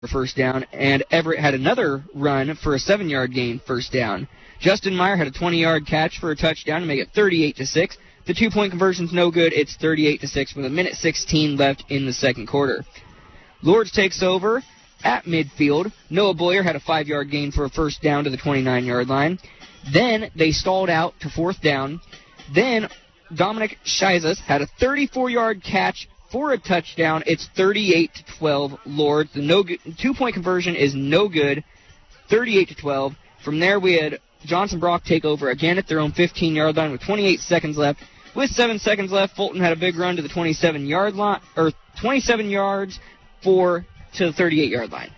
for first down, and Everett had another run for a 7-yard gain first down. Justin Meyer had a 20-yard catch for a touchdown to make it 38-6. The 2-point conversion's no good. It's 38-6 with a minute 16 left in the second quarter. Lourdes takes over at midfield. Noah Boyer had a 5-yard gain for a first down to the 29-yard line. Then they stalled out to fourth down. Then Dominic Scheizes had a 34-yard catch for a touchdown. It's 38-12 Lourdes. The 2-point conversion is no good. 38-12. From there, we had Johnson Brock take over again at their own 15-yard line with 28 seconds left. With 7 seconds left, Fulton had a big run to the 27-yard line, or 27 yards to the 38-yard line.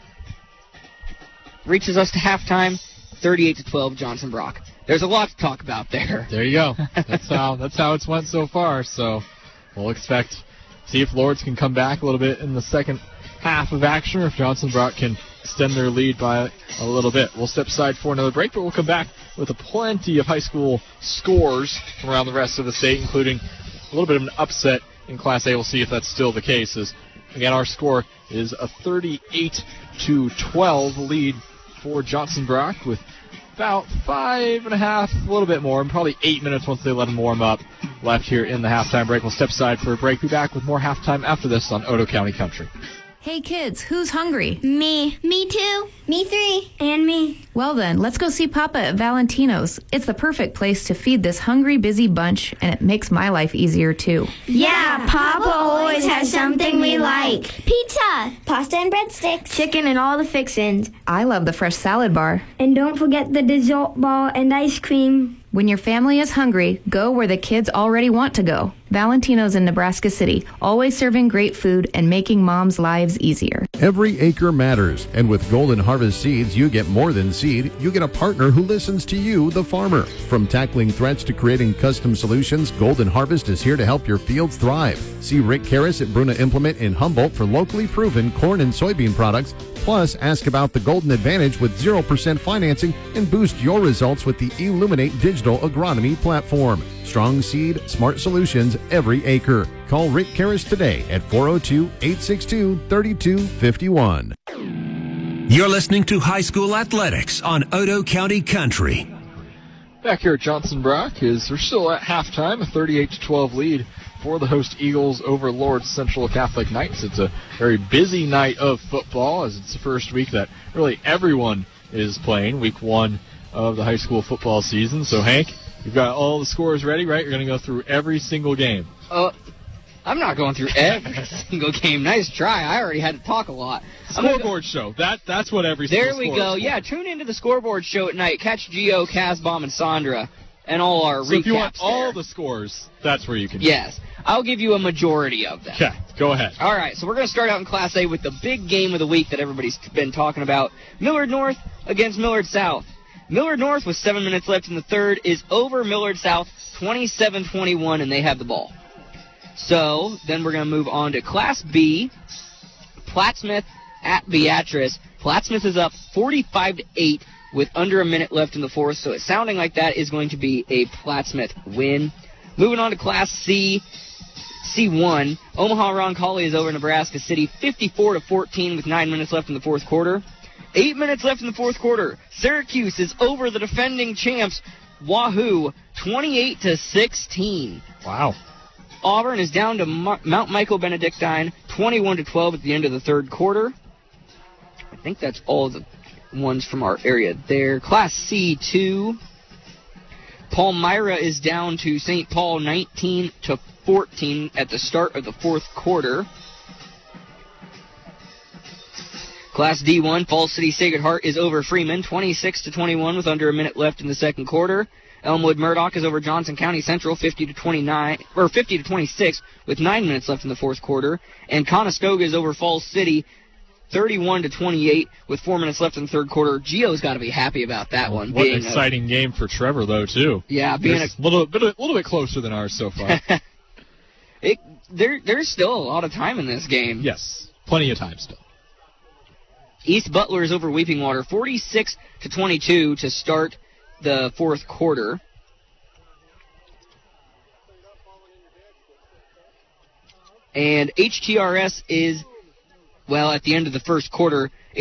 Reaches us to halftime, 38-12 Johnson Brock. There's a lot to talk about there. There you go. That's how it's went so far. So we'll see if Lourdes can come back a little bit in the second half of action, or if Johnson Brock can extend their lead by a little bit. We'll step aside for another break, but we'll come back with plenty of high school scores from around the rest of the state, including a little bit of an upset in Class A. We'll see if that's still the case. As again, our score is a 38-12 lead for Johnson Brock, with about 5.5, a little bit more, and probably 8 minutes once they let them warm up left here in the halftime break. We'll step aside for a break. Be back with more halftime after this on Otoe County Country. Hey kids, who's hungry? Me. Me too. Me 3. And me. Well then, let's go see Papa at Valentino's. It's the perfect place to feed this hungry, busy bunch, and it makes my life easier too. Yeah, Papa always has something we like. Pizza, pasta and breadsticks, chicken and all the fixins. I love the fresh salad bar. And don't forget the dessert ball and ice cream. When your family is hungry, go where the kids already want to go. Valentino's in Nebraska City, always serving great food and making moms' lives easier. Every acre matters, and with Golden Harvest Seeds, you get more than seed. You get a partner who listens to you, the farmer. From tackling threats to creating custom solutions, Golden Harvest is here to help your fields thrive. See Rick Karras at Bruna Implement in Humboldt for locally proven corn and soybean products. Plus, ask about the Golden Advantage with 0% financing and boost your results with the Illuminate Digital Agronomy platform. Strong seed, smart solutions every acre. Call Rick Karras today at 402-862-3251. You're listening to High School Athletics on Otoe County Country. Back here at Johnson Brock, we're still at halftime, a 38-12 lead for the host Eagles over Lourdes Central Catholic Knights. It's a very busy night of football, as it's the first week that really everyone is playing, week 1 of the high school football season. So, Hank, you've got all the scores ready, right? You're going to go through every single game. I'm not going through every single game. Nice try. I already had to talk a lot. Scoreboard show. That's what every single There we go. Yeah, tune into the scoreboard show at night. Catch Gio, Casbom, and Sandra, and all our recaps. So if you want all there. the scores, that's where you can. Yes. I'll give you a majority of them. Okay, go ahead. All right, so we're going to start out in Class A with the big game of the week that everybody's been talking about. Millard North against Millard South. Millard North, with 7 minutes left in the third, is over Millard South 27-21, and they have the ball. So then we're going to move on to Class B. Plattsmouth at Beatrice. Plattsmouth is up 45-8 with under a minute left in the fourth, so it's sounding like that is going to be a Plattsmouth win. Moving on to Class C. C1, Omaha Roncalli is over Nebraska City 54-14 with 9 minutes left in the fourth quarter. 8 minutes left in the fourth quarter. Syracuse is over the defending champs Wahoo 28-16. Wow. Auburn is down to Mount Michael Benedictine 21-12 at the end of the third quarter. I think that's all the ones from our area there. Class C2, Palmyra is down to St. Paul 19-14 at the start of the fourth quarter. Class D1, Falls City Sacred Heart is over Freeman 26-21 with under a minute left in the second quarter. Elmwood Murdoch is over Johnson County Central 50-26 with 9 minutes left in the fourth quarter. And Conestoga is over Falls City 31-28 with 4 minutes left in the third quarter. Gio's got to be happy about that one. What an exciting game for Trevor, though, too. Yeah, being a little bit closer than ours so far. There's still a lot of time in this game. Yes, plenty of time still. East Butler is over Weeping Water 46-22 to start the fourth quarter. And HTRS is, well, at the end of the first quarter,